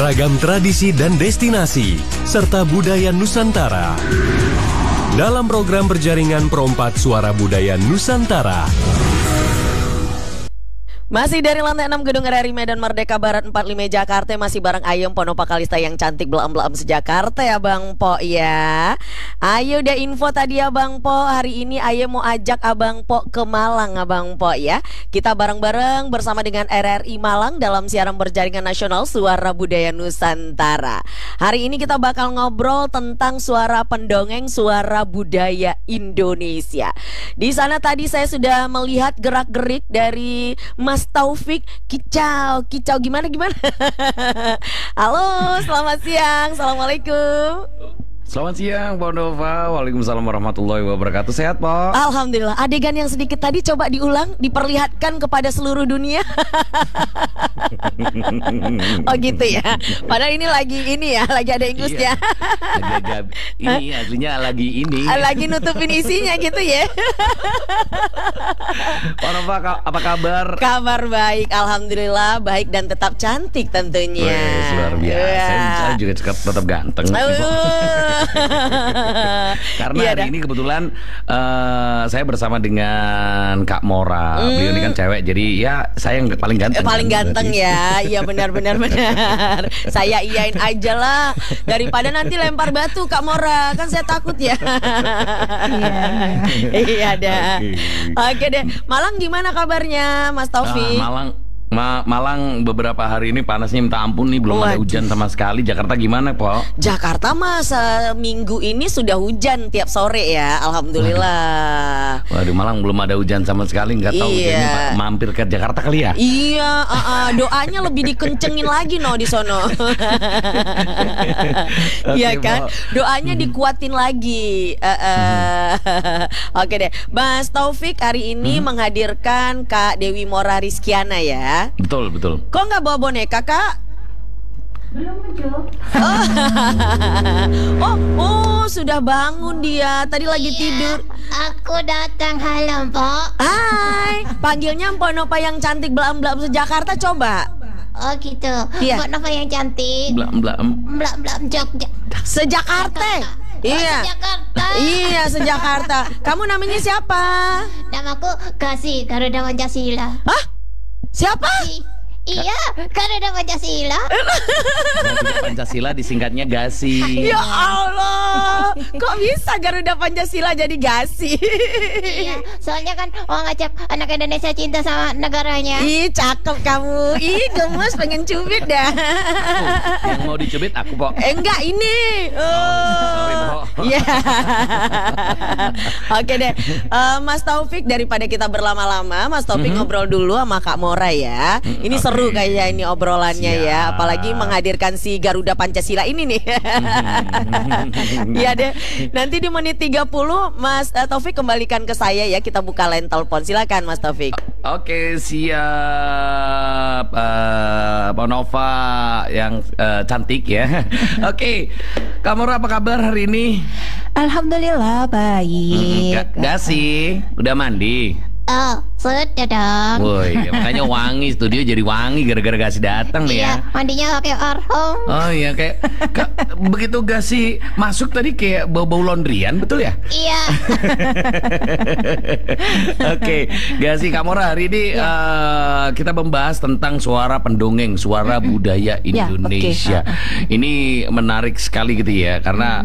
Beragam tradisi dan destinasi, serta budaya Nusantara. Dalam program berjaringan Perompak Suara Budaya Nusantara. Masih dari lantai 6 Gedung RRI Medan Merdeka Barat 45 Jakarta, masih bareng Ayem Ponopa Kalista yang cantik belam-belam sejakarta ya Bang Po ya. Ayo udah info tadi ya Bang Po, hari ini Ayem mau ajak Abang Po ke Malang Abang Po ya. Kita bareng-bareng bersama dengan RRI Malang dalam siaran berjaringan nasional Suara Budaya Nusantara. Hari ini kita bakal ngobrol tentang suara pendongeng, suara budaya Indonesia. Di sana tadi saya sudah melihat gerak-gerik dari Mas Taufik, kicau gimana? Halo, selamat siang, assalamualaikum. Selamat siang, Pak Nova. Waalaikumsalam warahmatullahi wabarakatuh. Sehat, Pak? Alhamdulillah. Adegan yang sedikit tadi coba diulang, diperlihatkan kepada seluruh dunia. Oh gitu ya. Padahal ini lagi ada ingusnya. Iya, ini aslinya lagi ini. Lagi nutupin isinya gitu ya. Pak Nova, apa kabar? Kabar baik, alhamdulillah, baik dan tetap cantik tentunya. Wih, luar biasa. Saya juga tetap ganteng. Karena hari ini kebetulan saya bersama dengan Kak Mora. Beliau ini kan cewek, jadi ya saya yang paling ganteng. Paling ganteng ya. Iya benar. Saya iyain aja lah, daripada nanti lempar batu Kak Mora, kan saya takut ya. Iya dah. Oke deh. Malang gimana kabarnya Mas Taufik? Malang beberapa hari ini panasnya minta ampun nih, belum ada hujan sama sekali. Jakarta gimana, Po? Jakarta minggu ini sudah hujan tiap sore ya, alhamdulillah. Waduh, Malang belum ada hujan sama sekali, nggak tahu ini mampir ke Jakarta kali ya? Iya, doanya lebih dikencengin lagi di sono. Iya kan? Doanya dikuatin lagi. Oke deh, Mas Taufik hari ini menghadirkan Kak Dewi Mora Rizkiana ya. Betul. Kok nggak bawa boneka, Kak? Belum muncul. Oh, sudah bangun dia. Tadi lagi tidur. Aku datang, halo Mpok. Hai, panggilnya Mpok Nova yang cantik belam-belam sejakarta coba. Oh gitu. Iya. Mpok Nova yang cantik. Belam-belam Jogja. Sejakarta. Iya. Jakarta. Iya, sejakarta. Kamu namanya siapa? Namaku Gasi, Garuda Pancasila. Hah? Siapa? Iya, Garuda Pancasila. Pancasila disingkatnya Gasi. Ya Allah, kok bisa Garuda Pancasila jadi Gasi? Iya, soalnya kan ngajak anak Indonesia cinta sama negaranya. Ih, cakep kamu. Ih, gemes, pengen cubit dah. Yang mau dicubit aku, Po. Enggak, ini. Sorry, Po. Iya. Oke deh, Mas Taufik, daripada kita berlama-lama, Mas Taufik ngobrol dulu sama Kak Mora ya. Ini seru kayaknya ini obrolannya. Siap. Ya, apalagi menghadirkan si Garuda Pancasila ini nih. Iya deh. Nanti di menit 30 Mas Taufik kembalikan ke saya ya. Kita buka line telepon. Silakan Mas Taufik. Oke, siap. Pak Nova yang cantik ya. Oke, Kak Mora apa kabar hari ini? Alhamdulillah baik. Gasi, udah mandi? Oh, sudah dong. Woi, makanya wangi, studio jadi wangi gara-gara Gasi datang nih ya. Iya, mandinya pakai parfum. Oh iya, kayak begitu Gasi masuk tadi kayak bau-bau laundryan, betul ya? Iya. Oke, Gasi, Kak Mora, hari ini kita membahas tentang suara pendongeng, suara budaya Indonesia. Ini menarik sekali gitu ya, karena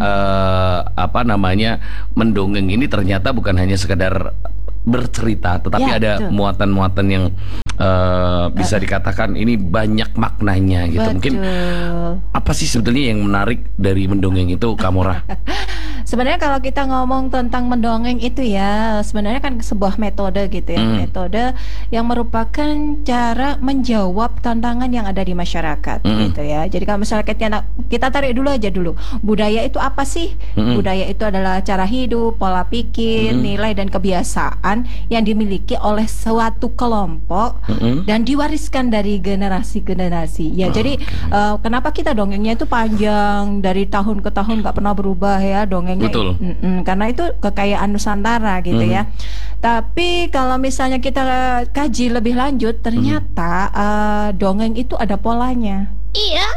mendongeng ini ternyata bukan hanya sekedar bercerita, tetapi ada muatan-muatan yang bisa dikatakan ini banyak maknanya gitu. Mungkin apa sih sebetulnya yang menarik dari mendongeng itu, Kak Mora? Sebenarnya kalau kita ngomong tentang mendongeng itu ya, sebenarnya kan sebuah metode gitu ya, metode yang merupakan cara menjawab tantangan yang ada di masyarakat gitu ya. Jadi kalau misalnya kita tarik dulu, budaya itu apa sih? Budaya itu adalah cara hidup, pola pikir, nilai dan kebiasaan yang dimiliki oleh suatu kelompok dan diwariskan dari generasi ke generasi. Ya, jadi kenapa kita dongengnya itu panjang dari tahun ke tahun nggak pernah berubah ya dongeng. Betul. Karena itu kekayaan Nusantara gitu ya. Tapi kalau misalnya kita kaji lebih lanjut, ternyata dongeng itu ada polanya. Iya, ada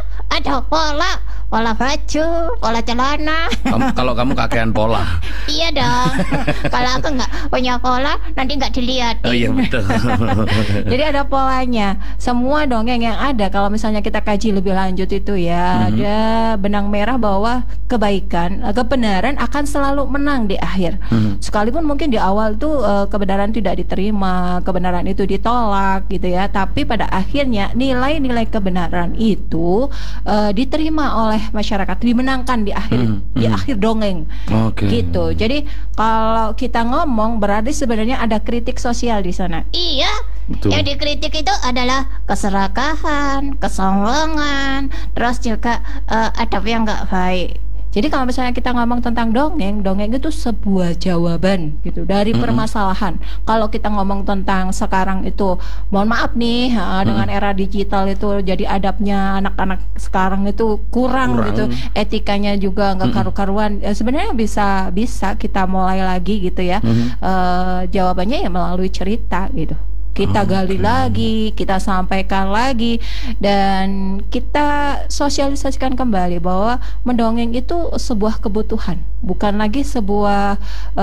ada pola baju, pola celana. Kalau kamu kakean pola. Iya dong. Kalau aku nggak punya pola, nanti nggak dilihat. Oh iya betul. Jadi ada polanya. Semua dongeng yang ada, kalau misalnya kita kaji lebih lanjut itu ya, ada benang merah bahwa kebaikan, kebenaran akan selalu menang di akhir. Sekalipun mungkin di awal tuh kebenaran tidak diterima, kebenaran itu ditolak gitu ya. Tapi pada akhirnya nilai-nilai kebenaran itu diterima oleh masyarakat, dimenangkan di akhir dongeng. Gitu. Jadi kalau kita ngomong berarti sebenarnya ada kritik sosial di sana. Iya. Betul. Yang dikritik itu adalah keserakahan, kesombongan, terus juga adab yang nggak baik. Jadi kalau misalnya kita ngomong tentang dongeng itu sebuah jawaban gitu dari permasalahan. Kalau kita ngomong tentang sekarang itu, mohon maaf nih, dengan era digital itu jadi adabnya anak-anak sekarang itu kurang gitu, etikanya juga nggak karu-karuan. Sebenarnya bisa kita mulai lagi gitu ya. Jawabannya ya melalui cerita gitu. Kita gali lagi, kita sampaikan lagi, dan kita sosialisasikan kembali bahwa mendongeng itu sebuah kebutuhan, bukan lagi sebuah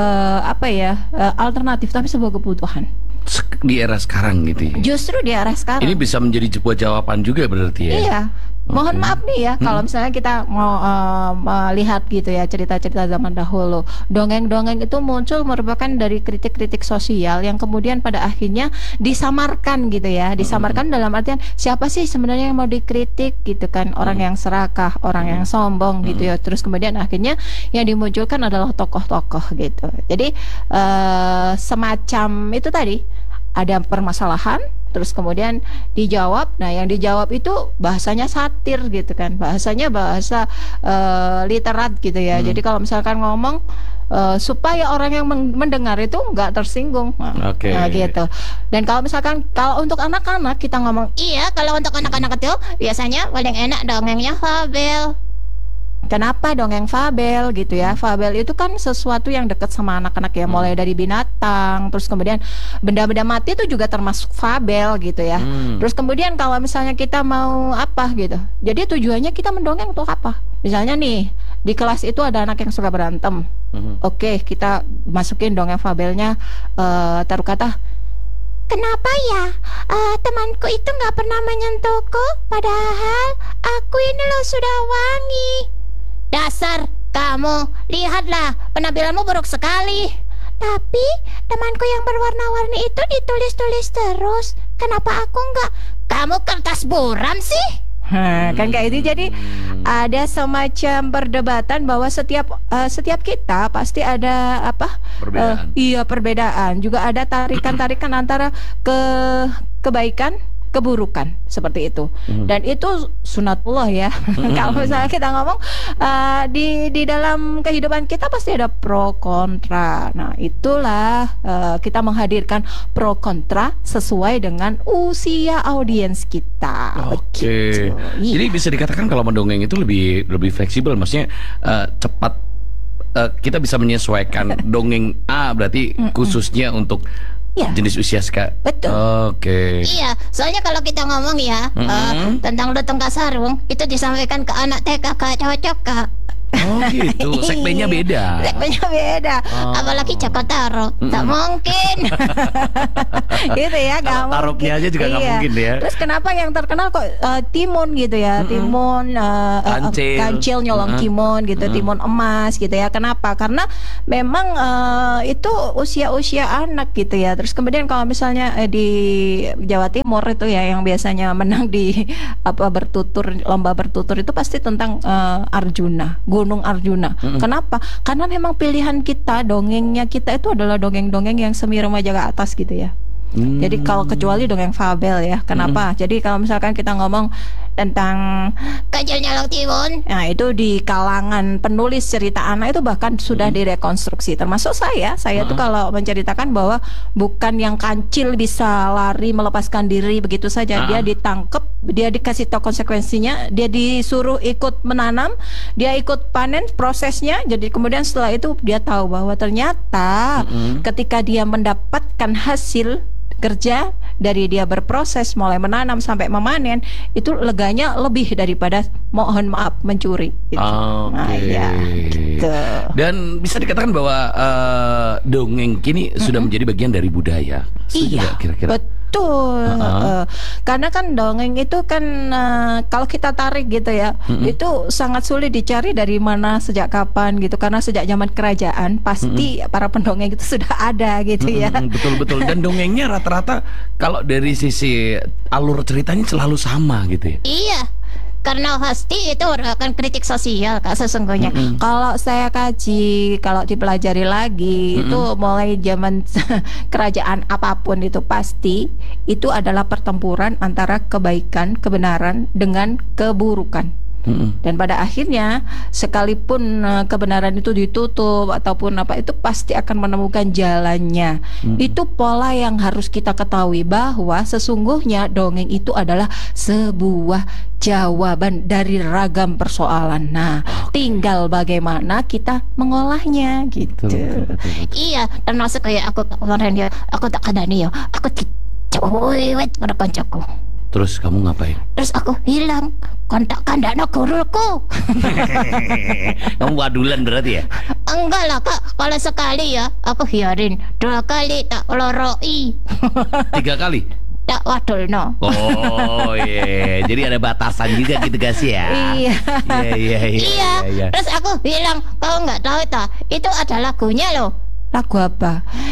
alternatif, tapi sebuah kebutuhan. Di era sekarang gitu ya. Justru di era sekarang. Ini bisa menjadi sebuah jawaban juga berarti ya. Iya. Mohon maaf nih ya, kalau misalnya kita mau melihat gitu ya cerita-cerita zaman dahulu, dongeng-dongeng itu muncul merupakan dari kritik-kritik sosial yang kemudian pada akhirnya disamarkan gitu ya, disamarkan dalam artian siapa sih sebenarnya yang mau dikritik gitu kan, orang yang serakah, orang yang sombong gitu ya, terus kemudian akhirnya yang dimunculkan adalah tokoh-tokoh gitu. Jadi semacam itu tadi, ada permasalahan, terus kemudian dijawab. Nah, yang dijawab itu bahasanya satir gitu kan, bahasanya bahasa literat gitu ya. Jadi kalau misalkan ngomong supaya orang yang mendengar itu nggak tersinggung, nah gitu. Dan kalau misalkan kalau untuk anak-anak kita ngomong, iya, kalau untuk anak-anak itu biasanya paling enak dongengnya fabel. Kenapa dongeng fabel gitu ya? Fabel itu kan sesuatu yang dekat sama anak-anak ya, mulai dari binatang, terus kemudian benda-benda mati itu juga termasuk fabel gitu ya. Terus kemudian kalau misalnya kita mau apa gitu, jadi tujuannya kita mendongeng untuk apa? Misalnya nih, di kelas itu ada anak yang suka berantem. Oke, kita masukin dongeng fabelnya, taruh kata, kenapa ya temanku itu nggak pernah menyentuhku, padahal aku ini loh sudah wangi. Dasar kamu, lihatlah penampilanmu buruk sekali. Tapi temanku yang berwarna-warni itu ditulis-tulis terus. Kenapa aku enggak? Kamu kertas buram sih? Kan kayak itu. Jadi ada semacam perdebatan bahwa setiap kita pasti ada perbedaan. Perbedaan. Juga ada tarikan-tarikan antara kebaikan, keburukan, seperti itu. Dan itu sunatullah ya. Kalau misalnya kita ngomong di dalam kehidupan kita pasti ada pro kontra. Nah, itulah kita menghadirkan pro kontra sesuai dengan usia audiens kita. Oke. Jadi bisa dikatakan kalau mendongeng itu lebih fleksibel, maksudnya cepat. Kita bisa menyesuaikan dongeng A berarti khususnya untuk jenis usia sekarang. Betul. Oke. Iya, soalnya kalau kita ngomong ya tentang Lutung Kasarung itu disampaikan ke anak TK gak cocok, Kak. Oh gitu, segmennya beda. Segmennya beda. Apalagi Jakotaro, tak mungkin. Gitu ya, gak tarupnya aja juga gak mungkin ya. Terus kenapa yang terkenal kok timun gitu ya, timun, kancil nyolong timun gitu, timun emas gitu ya. Kenapa? Karena memang itu usia-usia anak gitu ya. Terus kemudian kalau misalnya di Jawa Timur itu ya, yang biasanya menang di lomba bertutur itu pasti tentang Arjuna, Gunung Arjuna. Kenapa? Karena memang pilihan kita, dongengnya kita itu adalah dongeng-dongeng yang semi remaja ke atas gitu ya. Jadi kalau kecuali dongeng fabel ya. Kenapa? Jadi kalau misalkan kita ngomong tentang Kancil Nyolong Timun, nah itu di kalangan penulis cerita anak itu bahkan sudah direkonstruksi. Termasuk saya tuh kalau menceritakan bahwa bukan yang kancil bisa lari melepaskan diri begitu saja. Dia ditangkap, dia dikasih tahu konsekuensinya, dia disuruh ikut menanam, dia ikut panen prosesnya. Jadi kemudian setelah itu dia tahu bahwa ternyata ketika dia mendapatkan hasil kerja, dari dia berproses mulai menanam sampai memanen, itu leganya lebih daripada mohon maaf mencuri gitu. Nah, ya, gitu. Dan bisa dikatakan bahwa dongeng kini sudah menjadi bagian dari budaya. Setuju nggak kira-kira? Betul. Karena kan dongeng itu kan kalau kita tarik gitu ya, itu sangat sulit dicari dari mana sejak kapan gitu. Karena sejak zaman kerajaan pasti para pendongeng itu sudah ada gitu ya. Betul. Dan dongengnya rata-rata kalau dari sisi alur ceritanya selalu sama gitu ya. Iya, karena pasti itu merupakan kritik sosial Kak sesungguhnya. Kalau saya kaji, kalau dipelajari lagi, itu mulai zaman kerajaan apapun itu pasti itu adalah pertempuran antara kebaikan, kebenaran dengan keburukan. Dan pada akhirnya sekalipun kebenaran itu ditutup ataupun apa, itu pasti akan menemukan jalannya. Itu pola yang harus kita ketahui, bahwa sesungguhnya dongeng itu adalah sebuah jawaban dari ragam persoalan. Nah, tinggal bagaimana kita mengolahnya gitu. Iya, termasuk kayak aku kemarin ya, aku tak kadani ya, aku cuwet pada kancaku. Terus kamu ngapain? Terus aku hilang kontak kandana guruku. Kamu wadulan berarti ya? Enggak lah Kak, kalau sekali ya aku biarin, 2 kali tak loroi. 3 kali? Tak wadul no. Oh iya, jadi ada batasan juga gitu guys ya. Iya. Terus aku bilang, kau nggak tahu tak? Itu ada lagunya loh. Lagu apa?